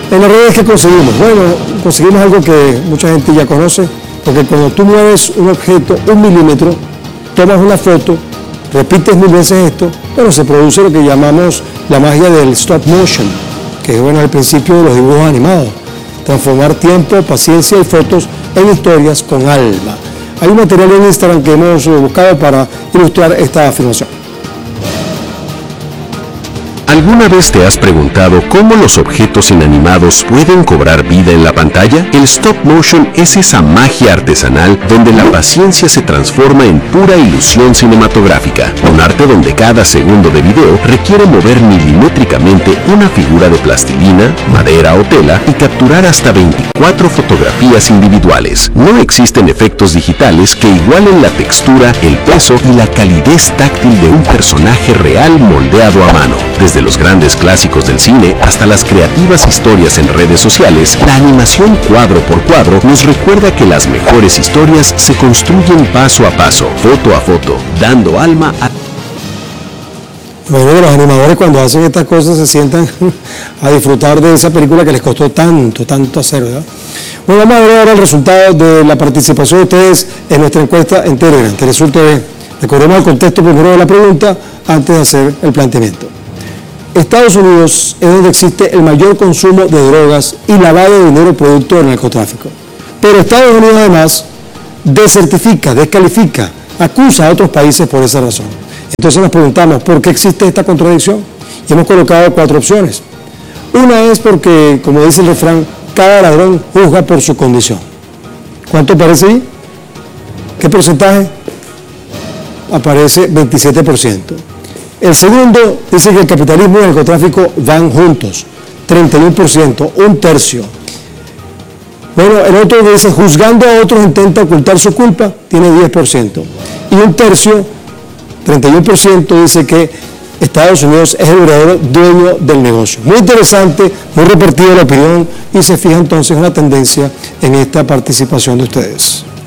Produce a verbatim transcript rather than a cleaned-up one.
En las redes, ¿qué conseguimos? Bueno, conseguimos algo que mucha gente ya conoce, porque cuando tú mueves un objeto un milímetro, tomas una foto, repites mil veces esto, bueno, se produce lo que llamamos la magia del stop motion, que es bueno al principio de los dibujos animados, transformar tiempo, paciencia y fotos en historias con alma. Hay un material en Instagram que hemos buscado para ilustrar esta afirmación. ¿Alguna vez te has preguntado cómo los objetos inanimados pueden cobrar vida en la pantalla? El stop motion es esa magia artesanal donde la paciencia se transforma en pura ilusión cinematográfica. Un arte donde cada segundo de video requiere mover milimétricamente una figura de plastilina, madera o tela y capturar hasta veinticuatro fotografías individuales. No existen efectos digitales que igualen la textura, el peso y la calidez táctil de un personaje real moldeado a mano. Desde los grandes clásicos del cine hasta las creativas historias en redes sociales, la animación cuadro por cuadro nos recuerda que las mejores historias se construyen paso a paso, foto a foto, dando alma a... Bueno, los animadores cuando hacen estas cosas se sientan a disfrutar de esa película que les costó tanto, tanto hacer, ¿verdad? Bueno, vamos a ver ahora el resultado de la participación de ustedes en nuestra encuesta en Telegram. Te resulta bien. Recordemos el contexto primero de la pregunta antes de hacer el planteamiento. Estados Unidos es donde existe el mayor consumo de drogas y lavado de dinero producto del narcotráfico. Pero Estados Unidos además desertifica, descalifica, acusa a otros países por esa razón. Entonces nos preguntamos, ¿por qué existe esta contradicción? Y hemos colocado cuatro opciones. Una es porque, como dice el refrán, cada ladrón juzga por su condición. ¿Cuánto aparece ahí? ¿Qué porcentaje? Aparece veintisiete por ciento. El segundo dice que el capitalismo y el narcotráfico van juntos, treinta y uno por ciento, un tercio. Bueno, el otro dice, juzgando a otros intenta ocultar su culpa, tiene diez por ciento. Y un tercio, treinta y uno por ciento, dice que Estados Unidos es el verdadero dueño del negocio. Muy interesante, muy repartida la opinión y se fija entonces una tendencia en esta participación de ustedes.